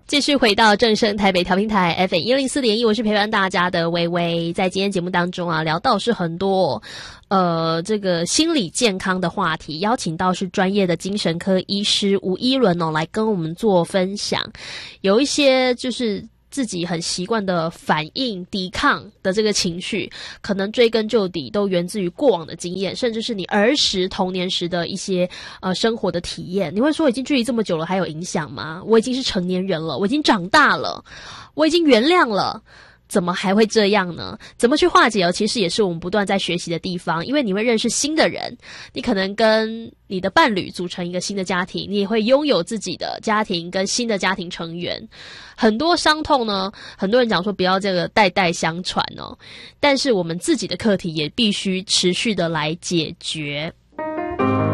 继续回到正声台北调频台 FM104.1，我是陪伴大家的微微。在今天节目当中啊，聊到是很多这个心理健康的话题，邀请到是专业的精神科医师吴依伦来跟我们做分享。有一些就是自己很习惯的反应、抵抗的这个情绪，可能追根究底都源自于过往的经验，甚至是你儿时、童年时的一些生活的体验。你会说，已经距离这么久了，还有影响吗？我已经是成年人了，我已经长大了，我已经原谅了。怎么还会这样呢？怎么去化解其实也是我们不断在学习的地方，因为你会认识新的人，你可能跟你的伴侣组成一个新的家庭，你也会拥有自己的家庭跟新的家庭成员。很多伤痛呢，很多人讲说不要这个代代相传但是我们自己的课题也必须持续的来解决。